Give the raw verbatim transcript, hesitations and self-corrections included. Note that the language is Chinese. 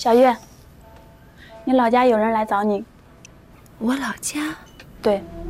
小月，你老家有人来找你。 我老家？ 对。